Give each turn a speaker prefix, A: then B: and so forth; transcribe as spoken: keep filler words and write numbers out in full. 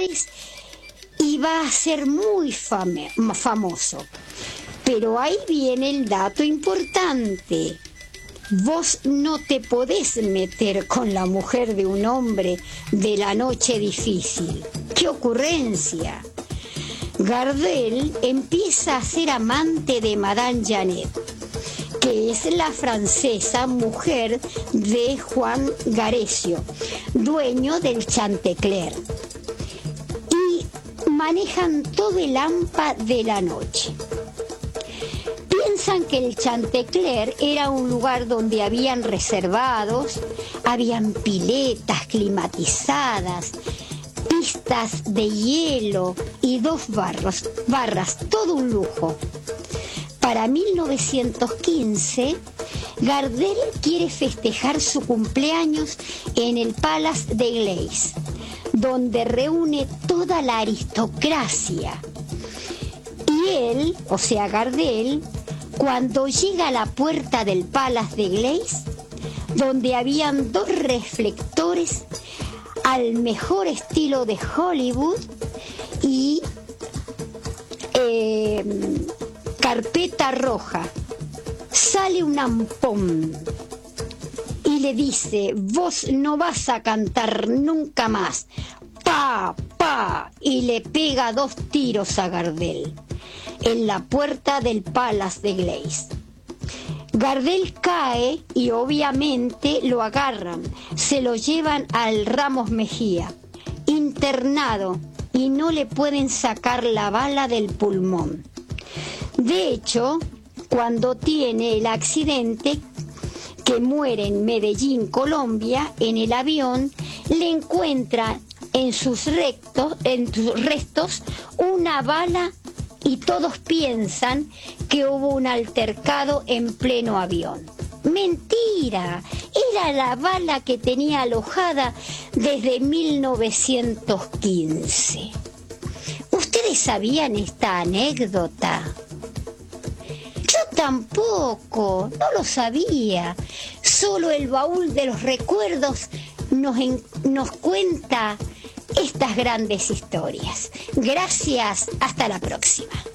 A: lugares y va a ser muy fame- famoso. Pero ahí viene el dato importante. Vos no te podés meter con la mujer de un hombre de la noche difícil. ¡Qué ocurrencia! Gardel empieza a ser amante de Madame Janet, que es la francesa mujer de Juan Garesio, dueño del Chantecler. Y manejan todo el hampa de la noche. Piensan que el Chantecler era un lugar donde habían reservados, habían piletas climatizadas, pistas de hielo y dos barros, barras, todo un lujo. Para mil novecientos quince, Gardel quiere festejar su cumpleaños en el Palace de Glace, donde reúne toda la aristocracia. Y él, o sea Gardel, cuando llega a la puerta del Palace de Glace, donde habían dos reflectores al mejor estilo de Hollywood y eh, carpeta roja, sale un ampón y le dice: vos no vas a cantar nunca más, pa, pa, y le pega dos tiros a Gardel en la puerta del Palace de Glace. Gardel cae y obviamente lo agarran, se lo llevan al Ramos Mejía, internado, y no le pueden sacar la bala del pulmón. De hecho, cuando tiene el accidente, que muere en Medellín, Colombia, en el avión, le encuentran en sus, rectos, en sus restos una bala y todos piensan que hubo un altercado en pleno avión. ¡Mentira! Era la bala que tenía alojada desde mil novecientos quince. ¿Ustedes sabían esta anécdota? Yo tampoco, no lo sabía. Solo el baúl de los recuerdos nos, en, nos cuenta estas grandes historias. Gracias, hasta la próxima.